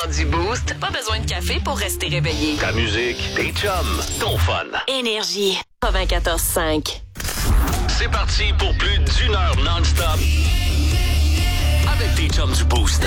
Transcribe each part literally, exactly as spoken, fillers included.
moment du Boost, pas besoin de café pour rester réveillé. Ta musique, tes chums, ton fun. Énergie quatre-vingt-quatorze cinq. C'est parti pour plus d'une heure non-stop avec tes chums du Boost.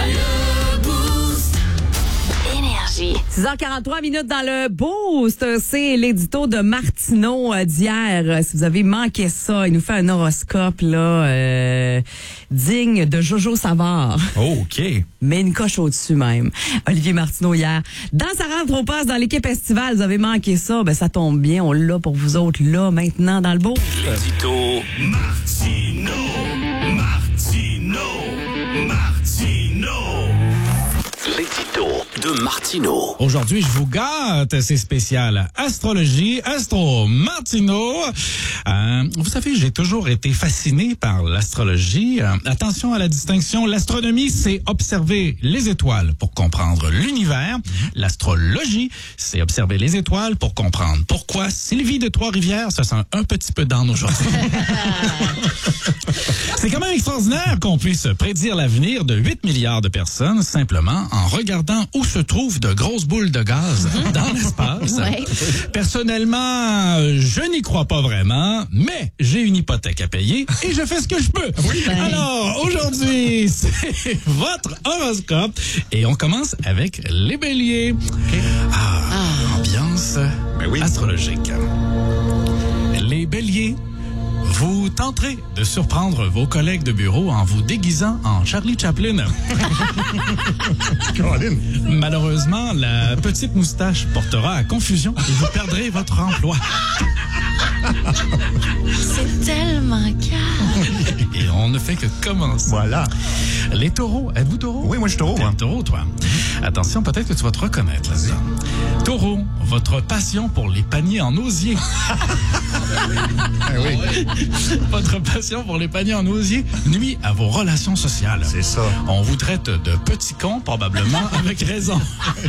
Énergie. six heures quarante-trois minutes dans le Boost. C'est l'édito de Martineau euh, d'hier. Si vous avez manqué ça, il nous fait un horoscope là euh, digne de Jojo Savard. Oh, OK. Mais une coche au-dessus même. Olivier Martineau hier. Dans sa rentre au poste dans l'équipe estivale, vous avez manqué ça, ben ça tombe bien. On l'a pour vous autres là, maintenant, dans le Boost. L'édito Martineau, Martineau, Martineau. L'édito de Martineau. Aujourd'hui, je vous gâte, c'est spécial. Astrologie, Astro Martineau. Euh, vous savez, j'ai toujours été fasciné par l'astrologie. Euh, attention à la distinction. L'astronomie, c'est observer les étoiles pour comprendre l'univers. L'astrologie, c'est observer les étoiles pour comprendre pourquoi Sylvie de Trois-Rivières se sent un petit peu down aujourd'hui. C'est quand même extraordinaire qu'on puisse prédire l'avenir de huit milliards de personnes simplement en regardant où se trouvent de grosses boules de gaz dans l'espace. Ouais. Personnellement, je n'y crois pas vraiment, mais j'ai une hypothèque à payer et je fais ce que je peux. Oui. Alors, aujourd'hui, c'est votre horoscope et on commence avec les béliers. Okay. Ah, ah, ambiance Ben oui. astrologique. Les béliers, vous tenterez de surprendre vos collègues de bureau en vous déguisant en Charlie Chaplin. Caroline. Malheureusement, la petite moustache portera à confusion et vous perdrez votre emploi. C'est tellement calme. Et on ne fait que commencer. Voilà. Les taureaux, êtes-vous taureau? Oui, moi je suis taureau. T'es Hein. un taureau, toi. Attention, peut-être que tu vas te reconnaître là-dedans. Taureau, votre passion pour les paniers en osier. Ah oui. Votre passion pour les paniers en osier nuit à vos relations sociales. C'est ça. On vous traite de petits cons, probablement, avec raison.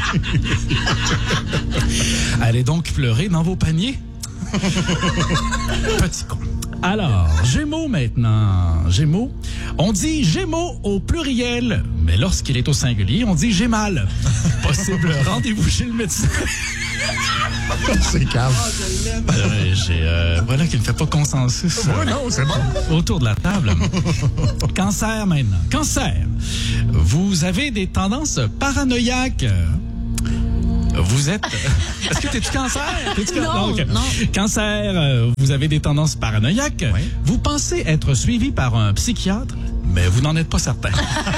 Allez donc pleurer dans vos paniers. Petit con. Alors, Gémeaux maintenant. Gémeaux. On dit Gémeaux au pluriel, mais lorsqu'il est au singulier, on dit Gémal. Possible rendez-vous chez le médecin. C'est calme. Euh, j'ai, euh, voilà qu'il ne fait pas consensus Oui, non, c'est bon. autour de la table. Cancer maintenant. Cancer. Vous avez des tendances paranoïaques. Vous êtes... Est-ce que t'es-tu cancer? T'es-tu can... Non, okay. non. Cancer, euh, vous avez des tendances paranoïaques. Oui. Vous pensez être suivi par un psychiatre, mais vous n'en êtes pas certain.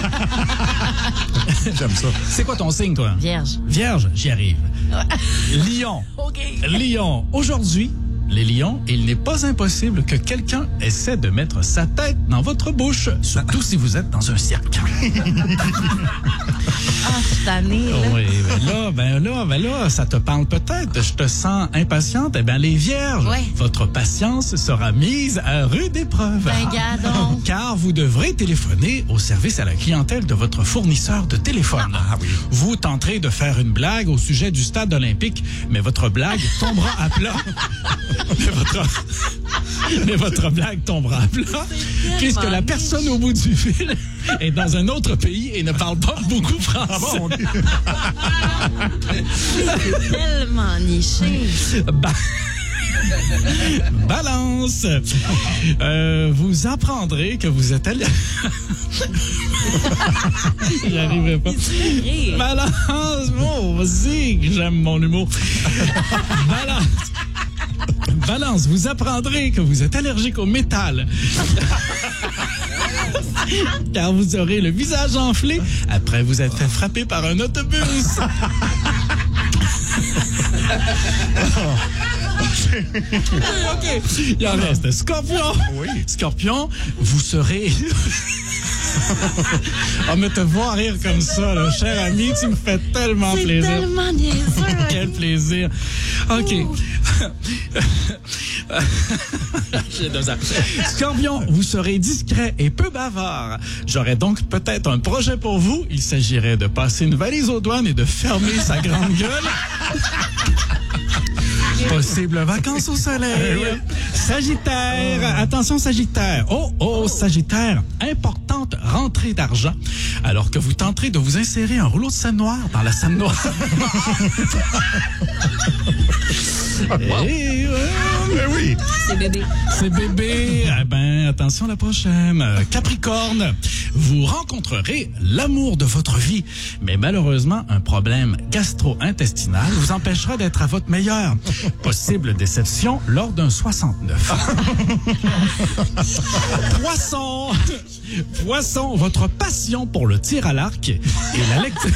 J'aime ça. C'est quoi ton signe, toi? Vierge. Vierge, j'y arrive. Lion. OK. Lion. Aujourd'hui, les lions, il n'est pas impossible que quelqu'un essaie de mettre sa tête dans votre bouche, surtout si vous êtes dans un cirque. Ah, cette année, là. Oui, ben là, ben là, ben là, ça te parle peut-être. Je te sens impatiente. Eh bien, les vierges, Ouais. votre patience sera mise à rude épreuve. Ben, gars, donc. Car vous devrez téléphoner au service à la clientèle de votre fournisseur de téléphone. Ah oui. Vous tenterez de faire une blague au sujet du stade olympique, mais votre blague tombera à plat. mais, votre... mais votre blague tombera à plat, puisque la personne au bout du fil est dans un autre pays et ne parle pas beaucoup français. Ah bon? C'est tellement niché. Ba- Balance. Euh, vous apprendrez que vous êtes allé... J'y arriverai pas. Rire. Balance. Oh, vas-y, que j'aime mon humour. Balance. Balance, vous apprendrez que vous êtes allergique au métal. Car vous aurez le visage enflé après vous être fait frapper par un autobus. OK. Il en reste. Scorpion. Oui. Scorpion, vous serez... Oh, mais te voir rire comme ça, là, cher ami, tu me fais tellement C'est plaisir. tellement niaiseux. Quel plaisir. OK. J'ai deux ans. Scorpion, vous serez discret et peu bavard. J'aurais donc peut-être un projet pour vous. Il s'agirait de passer une valise aux douanes et de fermer sa grande gueule. Possible vacances au soleil. Sagittaire, attention Sagittaire. Oh, oh, Sagittaire, importante importante rentrée d'argent alors que vous tenterez de vous insérer un rouleau de scène noire dans la scène noire. Et, euh, Ben oui. C'est bébé. C'est bébé. Eh ben, attention la prochaine. Euh, Capricorne, vous rencontrerez l'amour de votre vie. Mais malheureusement, un problème gastro-intestinal vous empêchera d'être à votre meilleur. Possible déception lors d'un soixante-neuf. Poisson. Poisson, votre passion pour le tir à l'arc et la lecture.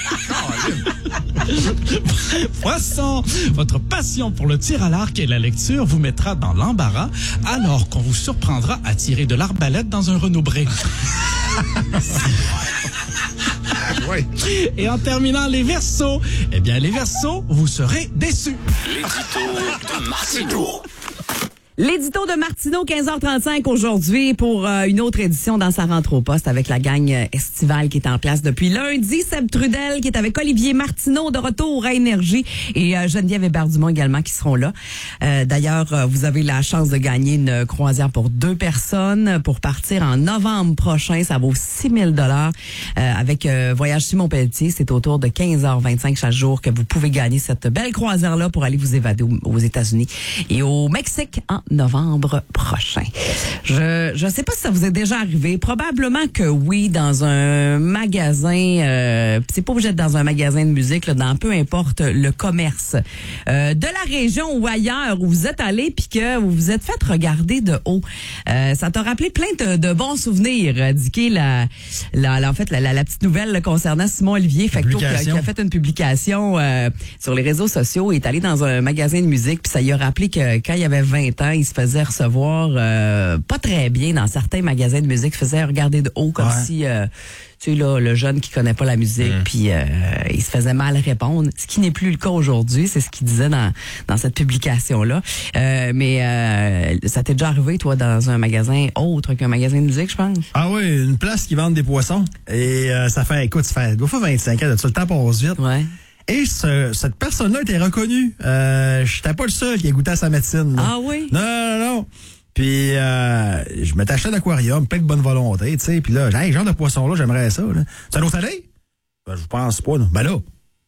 Poisson, votre passion pour le tir à l'arc et la lecture vous mettra dans l'embarras alors qu'on vous surprendra à tirer de l'arbalète dans un Renaud-Bré. Oui. Et en terminant, les Verseaux, eh bien, les Verseaux, vous serez déçus. L'édito de Martineau. L'édito de Martineau, quinze heures trente-cinq aujourd'hui pour euh, une autre édition dans sa rentre au poste avec la gang euh, estivale qui est en place depuis lundi. Seb Trudel qui est avec Olivier Martineau de retour à Énergie et euh, Geneviève Hébert-Dumont également qui seront là. Euh, d'ailleurs, euh, vous avez la chance de gagner une croisière pour deux personnes pour partir en novembre prochain. Ça vaut six mille dollars euh, avec euh, Voyage Simon Pelletier. C'est autour de quinze heures vingt-cinq chaque jour que vous pouvez gagner cette belle croisière-là pour aller vous évader aux, aux États-Unis et au Mexique en novembre prochain. Je je sais pas si ça vous est déjà arrivé. Probablement que oui, dans un magasin. Euh, c'est pas obligé d'être dans un magasin de musique, là, dans peu importe le commerce euh, de la région ou ailleurs où vous êtes allé puis que vous vous êtes fait regarder de haut. Euh, ça t'a rappelé plein de, de bons souvenirs. Euh, Dicky, la, la, la, en fait, la, la, la petite nouvelle là, concernant Simon Olivier Facto qui a, qui a fait une publication euh, sur les réseaux sociaux. Il est allé dans un magasin de musique puis ça lui a rappelé que quand il avait vingt ans, il se faisait recevoir euh, pas très bien dans certains magasins de musique, il se faisait regarder de haut comme Ouais. si euh, tu sais là le jeune qui connaît pas la musique Mm. puis euh, il se faisait mal répondre, ce qui n'est plus le cas aujourd'hui, c'est ce qu'il disait dans dans cette publication là. Euh, mais euh, ça t'est déjà arrivé toi dans un magasin autre qu'un magasin de musique, je pense? Ah oui, une place qui vend des poissons. Et euh, ça fait, écoute, ça fait, doit faire vingt-cinq ans, de ça, le temps passe vite. Ouais. Et ce, cette personne-là était reconnue. Euh, j'étais pas le seul qui a goûté à sa médecine. Là. Ah oui? Non, non, non. Puis euh, je m'étais acheté un aquarium, plein de bonne volonté, tu sais. Puis là, hey, genre de poisson-là, j'aimerais ça. Là. C'est un eau salée? Ben, je pense pas, non. Ben là.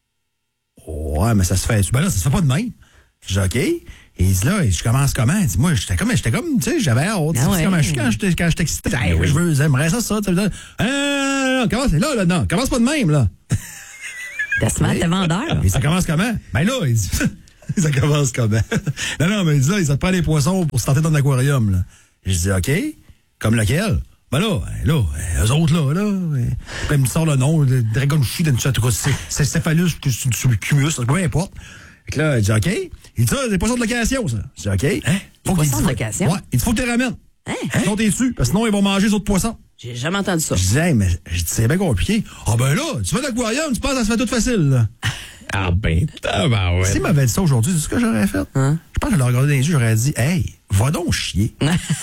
Ouais, mais ça se fait. Ben là, ça se fait pas de même. Je dis OK. Et il dit là, je commence comment? Il dit, moi, j'étais comme, j'étais comme, tu sais, j'avais hâte. Ah ouais. C'est comme, je suis quand j'étais, quand j'étais excité. Hey, je veux, j'aimerais ça, ça. Tu sais, ah, non, non, commence, là, là, non, commence pas de même, là. T'as smart, t'es vendeur. Et ça commence comment? Ben là, il dit, ça commence comment? non, non, mais il dit là, ça te prend des poissons pour se tenter dans l'aquarium, là. Je dis, OK, comme lequel? Ben là, là, eux autres, là, là. Puis il me sort le nom, le Dragon Shi, c'est Céphalus, c'est Cumulus, peu importe. Fait que là, il dit, OK. Il dit, ça, c'est des poissons de location, ça. Je dis, OK. Hein? Des poissons de location? Ouais. Il dit, faut que tu les ramènes. Hein? Sinon, t'es dessus, parce que sinon, ils vont manger les autres poissons. J'ai jamais entendu ça. Je disais, hey, mais je dis, c'est bien compliqué. Ah ben là, tu fais l'aquarium, tu penses que ça se fait tout facile, là. Ah ben, tabarouette. Si il m'avait dit ça aujourd'hui, c'est ce que j'aurais fait. Hein? Je pense que je l'aurais regardé dans les yeux, j'aurais dit, hey, va donc chier.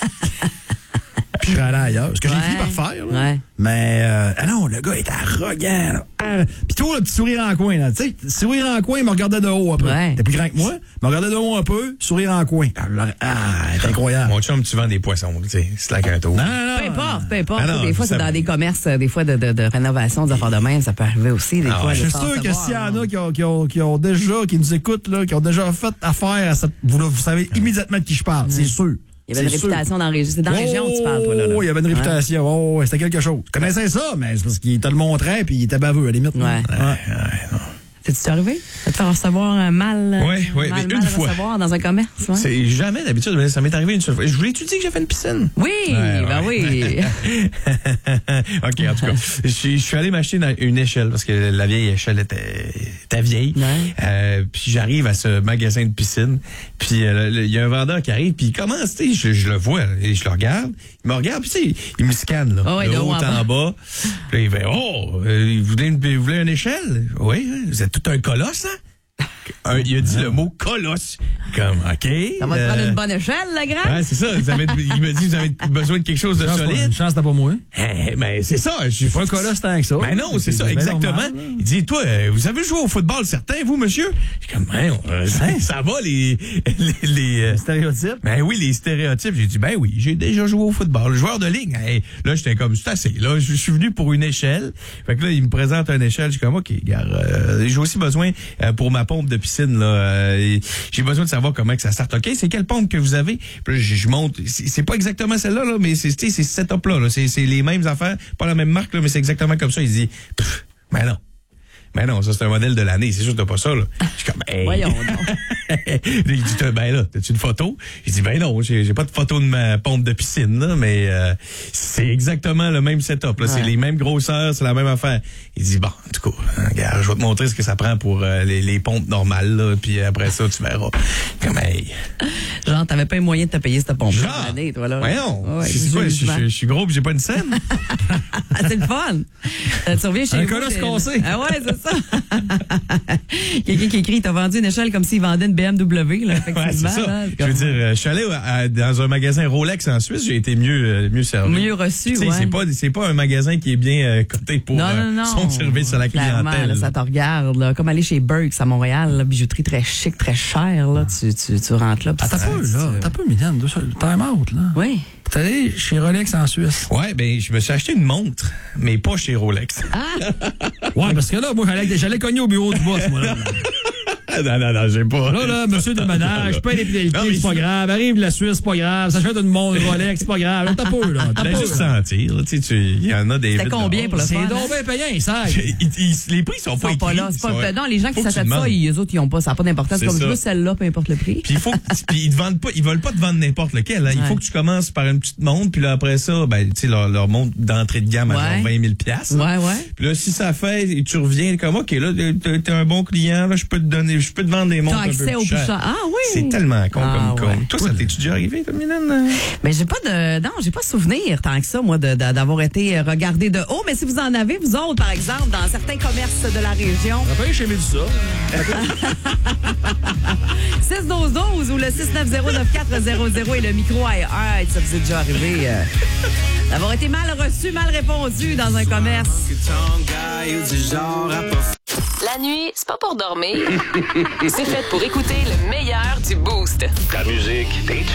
Puis je serais allé ailleurs. Ce que j'ai Ouais. fini par faire, là. Ouais. Mais, euh, ah non, le gars était arrogant, là. Ah, puis toi, le petit sourire en coin, là. Tu sais, sourire en coin, il me regardait de haut un peu. Ouais. T'es plus grand que moi, il me regardait de haut un peu, sourire en coin. Ah, je l'aurais- ah, c'est incroyable. Mon chum, tu vends des poissons, tu sais, c'est la un tour. Non, non, non. Peu importe, peu importe. Ah non, des fois, ça- c'est dans des commerces, euh, des fois de, de, de rénovation, des affaires de même, ça peut arriver aussi. Des Ah fois, ouais. de Je suis sans sûr que savoir, s'il y en là. a qui ont, qui, ont, qui ont déjà, qui nous écoutent, là, qui ont déjà fait affaire à cette. Vous, vous savez immédiatement de qui je parle, c'est sûr. Il y avait une C'est sûr. réputation dans la région. C'est dans la région que tu parles, toi, là. là. Oh, il y avait une Ouais. réputation. Oh, ouais, c'était quelque chose. Je connaissais ça, mais c'est parce qu'il te le montrait puis il était baveux, à la limite. Ouais. C'est-tu arrivé? De te faire recevoir un mal, Ouais, ouais, mal, mais mal une fois. recevoir dans un commerce? Ouais? C'est jamais d'habitude, mais ça m'est arrivé une seule fois. Je voulais tu dis que j'ai fait une piscine? Oui, Ouais, ben ouais. oui. OK, en tout cas, je suis je suis allé m'acheter une- une échelle parce que la vieille échelle était, était vieille. Ouais. Euh, puis j'arrive à ce magasin de piscine, puis euh, il y a un vendeur qui arrive, puis il commence, tu sais, je, je le vois et je le regarde. Il me regarde, puis tu sais, il me scanne là, Oh, ouais, de de haut haut en en bas. Puis là, il fait, oh, euh, vous voulez une, vous voulez une échelle? Oui, vous êtes tout un colosse, hein? un, il a dit le mot colosse. Comme, OK. Ça va te euh, prendre une bonne échelle, le grand? Ouais, c'est ça. Vous avez, il m'a dit, vous avez besoin de quelque chose de Chance, pas- solide. Une chance, t'as pas moi. Eh, mais c'est ça. Je suis Pas un colosse tant que ça. Mais non, c'est ça, bien exactement. normal, là. Il dit, toi, euh, vous avez joué au football, certains, vous, monsieur? Je suis comme, ben, euh, ça, ça va, les, les, les euh, Stéréotype. ben oui, les stéréotypes. J'ai dit, ben oui, j'ai déjà joué au football. Joueur de ligne. Hey, là, j'étais comme, c'est assez. Là, je suis venu pour une échelle. Fait que là, il me présente une échelle. Je suis comme, OK, gars, euh, j'ai aussi besoin, euh, pour ma pompe de piscine, là, euh, j'ai besoin de savoir comment que ça starte. OK, c'est quelle pompe que vous avez? Puis là, je, je monte. C'est, c'est pas exactement celle-là, là, mais c'est, c'est ce setup-là, là. C'est, c'est les mêmes affaires. Pas la même marque, là, mais c'est exactement comme ça. Il dit, pff, ben non. Ben non, ça, c'est un modèle de l'année. C'est sûr que t'as pas ça, là. Je suis comme, hey. Voyons donc. Il dit, ben là, t'as-tu une photo? J'ai dit, ben non, j'ai, j'ai pas de photo de ma pompe de piscine, là, mais euh, c'est exactement le même setup, là. Ouais. C'est les mêmes grosseurs, c'est la même affaire. Il dit, bon, en tout cas, regarde, je vais te montrer ce que ça prend pour euh, les, les pompes normales, là, puis après ça, tu verras. Comme, hey. Genre, t'avais pas les moyens de te payer cette pompe Genre, l'année, toi, là. voyons, Ouais, je, sais pas, je, jugement. je, je suis gros pis j'ai pas une scène. Ah, c'est le fun. Euh, tu reviens chez Un vous, colosse t'es- cassé. Ah ouais, c'est ça. Quelqu'un qui écrit, t'as vendu une échelle comme s'il vendait une B M W, là, effectivement. Ouais, c'est ça. là. Je veux dire, euh, je suis allé à- à- dans un magasin Rolex en Suisse, j'ai été mieux euh, mieux servi. Mieux reçu, Tu sais, ouais. c'est pas c'est pas un magasin qui est bien euh, coté pour Non, euh, non, non. son service à la Clairement, clientèle. là, ça te regarde, là. Comme aller chez Burks à Montréal, là, bijouterie très chic, très chère, là. Tu, tu, tu rentres là. puis Attends ça- un peu, là. tu- T'as pas, Mylène, deux secondes. Time out, là. Oui. T'es allé chez Rolex en Suisse. Ouais, ben je me suis acheté une montre, mais pas chez Rolex. Ouais, parce que là, moi, j'allais, j'allais cogner au bureau du boss, moi, là. non, non, non, j'ai pas. Là, là, monsieur de ménage, paye les pénalités, Non, mais c'est pas c'est- grave. Arrive de la Suisse, c'est pas grave. Ça fait une montre Rolex, c'est pas grave. Là, t'as peu, là. T'as T'as peu, juste là. sentir, là, tu sais, tu- il y en a des. C'était vitres combien dehors. pour le C'est fun, donc hein? bien payant, ça. Ils- ils- les prix sont Ils pas sont pas écrits. là. C'est pas, Ils sont- non, les gens qui faut que tu s'achètent ça, demandes. ils, eux autres, ils ont pas, ça n'a pas d'importance. C'est Comme je ça. veux celle-là, peu importe le prix. Puis il faut, que- puis ils te vendent pas, ils veulent pas te vendre n'importe lequel. Hein. Il Ouais. faut que tu commences par une petite montre, puis là après ça, ben tu sais leur, leur montre d'entrée de gamme à Ouais. genre vingt mille piastres. Ouais, ouais. Puis là si ça fait, et tu reviens comme ok là t'es, t'es un bon client, là je peux te donner, je peux te vendre des montres T'as un peu accès plus au plus chères. cher. Ah oui. C'est tellement con Ah, comme ouais. con. Toi ça t'es-tu déjà arrivé, toi, Mylène? Mais j'ai pas de, non, j'ai pas souvenir tant que ça, moi, de, de- d'avoir été regardé de haut. Mais si vous en avez, vous autres, par exemple, dans certains commerces de la région, T'as pas chez Médusa. six douze douze ou le six neuf zéro neuf quatre zéro zéro et le micro I R, ça vous est déjà arrivé euh, d'avoir été mal reçu, mal répondu dans un commerce. La nuit, c'est pas pour dormir. C'est fait pour écouter le meilleur du Boost. Ta musique, tes